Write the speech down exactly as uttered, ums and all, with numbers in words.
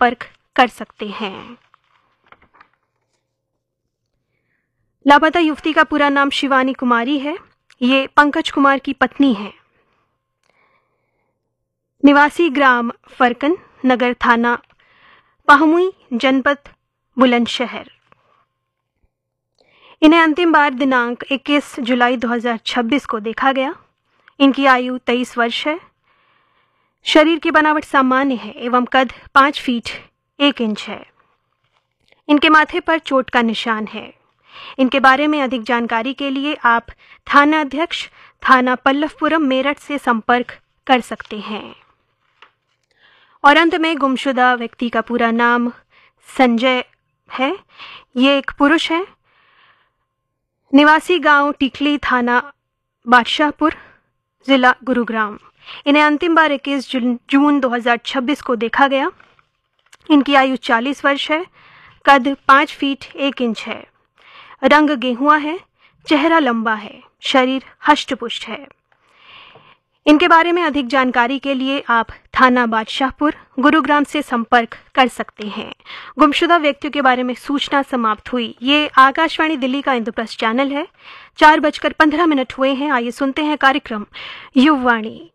संपर्क कर सकते हैं। लापता युवती का पूरा नाम शिवानी कुमारी है। ये पंकज कुमार की पत्नी है। निवासी ग्राम फरकन नगर, थाना पहमुई, जनपद बुलंदशहर। इन्हें अंतिम बार दिनांक इक्कीस जुलाई दो हज़ार छब्बीस को देखा गया। इनकी आयु तेईस वर्ष है। शरीर की बनावट सामान्य है एवं कद पाँच फीट एक इंच है। इनके माथे पर चोट का निशान है। इनके बारे में अधिक जानकारी के लिए आप थाना अध्यक्ष थाना पल्लवपुरम मेरठ से संपर्क कर सकते हैं। और अंत में गुमशुदा व्यक्ति का पूरा नाम संजय है। ये एक पुरुष है। निवासी गांव टिकली, थाना बादशाहपुर, जिला गुरुग्राम। इन्हें अंतिम बार इक्कीस जून दो हज़ार छब्बीस को देखा गया। इनकी आयु चालीस वर्ष है। कद पाँच फीट एक इंच है। रंग गेहुआ है। चेहरा लंबा है। शरीर हष्टपुष्ट है। इनके बारे में अधिक जानकारी के लिए आप थाना बादशाहपुर, गुरुग्राम से संपर्क कर सकते हैं। गुमशुदा व्यक्तियों के बारे में सूचना समाप्त हुई। ये आकाशवाणी दिल्ली का इंद्रप्रस्थ चैनल है। चार बजकर पंद्रह मिनट हुए हैं। आइए सुनते हैं कार्यक्रम युववाणी।